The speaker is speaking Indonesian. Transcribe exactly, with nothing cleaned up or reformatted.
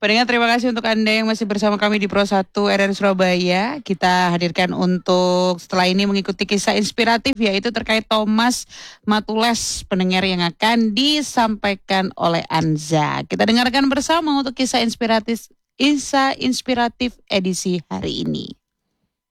Pendengar, terima kasih untuk Anda yang masih bersama kami di Pro satu R R Surabaya. Kita hadirkan untuk setelah ini mengikuti kisah inspiratif, yaitu terkait Thomas Matules, pendengar, yang akan disampaikan oleh Anza. Kita dengarkan bersama untuk kisah inspiratif, kisah inspiratif edisi hari ini.